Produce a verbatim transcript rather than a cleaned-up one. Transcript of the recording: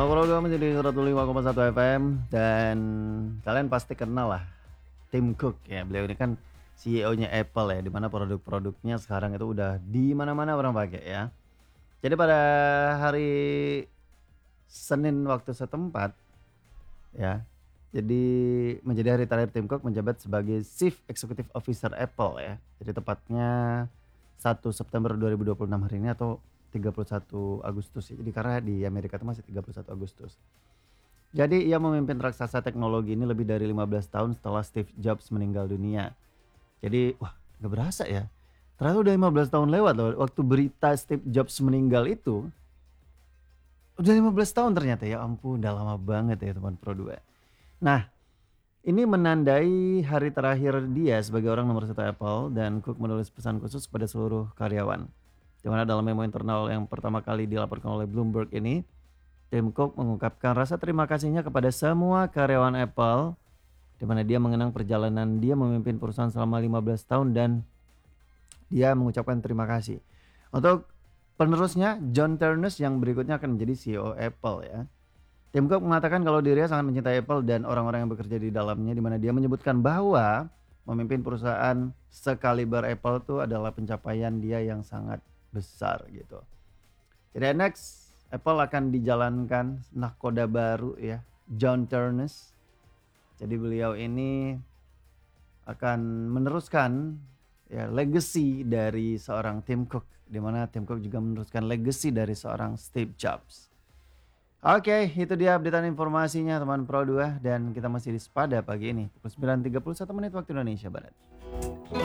Program menjadi seratus lima koma satu F M dan kalian pasti kenal lah Tim Cook ya. Beliau ini kan C E O-nya Apple ya, di mana produk-produknya sekarang itu udah di mana-mana orang pakai ya. Jadi pada hari Senin waktu setempat ya, jadi menjadi hari terakhir Tim Cook menjabat sebagai Chief Executive Officer Apple ya. Jadi tepatnya satu September dua ribu dua puluh enam hari ini atau tiga puluh satu Agustus ya. Jadi karena di Amerika itu masih tiga puluh satu Agustus. Jadi ia memimpin raksasa teknologi ini lebih dari lima belas tahun setelah Steve Jobs meninggal dunia. Jadi wah gak berasa ya. Ternyata udah lima belas tahun lewat loh. Waktu berita Steve Jobs meninggal itu udah lima belas tahun ternyata, ya ampun udah lama banget ya teman Pro dua. Nah, ini menandai hari terakhir dia sebagai orang nomor satu Apple, dan Cook menulis pesan khusus pada seluruh karyawan. Di mana dalam memo internal yang pertama kali dilaporkan oleh Bloomberg ini, Tim Cook mengungkapkan rasa terima kasihnya kepada semua karyawan Apple, di mana dia mengenang perjalanan dia memimpin perusahaan selama lima belas tahun dan dia mengucapkan terima kasih. Untuk penerusnya, John Ternus yang berikutnya akan menjadi C E O Apple ya. Tim Cook mengatakan kalau dirinya sangat mencintai Apple dan orang-orang yang bekerja di dalamnya, di mana dia menyebutkan bahwa memimpin perusahaan sekaliber Apple itu adalah pencapaian dia yang sangat besar gitu. Jadi next, Apple akan dijalankan nahkoda baru ya, John Ternus. Jadi beliau ini akan meneruskan ya legacy dari seorang Tim Cook, di mana Tim Cook juga meneruskan legacy dari seorang Steve Jobs. Oke, itu dia updatean informasinya teman Pro dua, dan kita masih di Sepada pagi ini pukul sembilan tiga puluh satu menit waktu Indonesia Barat.